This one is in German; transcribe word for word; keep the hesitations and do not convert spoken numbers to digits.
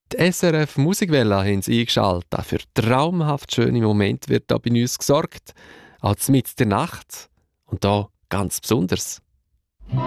Die S R F Musikwelle haben sie eingeschaltet. Für traumhaft schöne Momente wird da bei uns gesorgt. Auch mitten in der Nacht. Und da ganz besonders.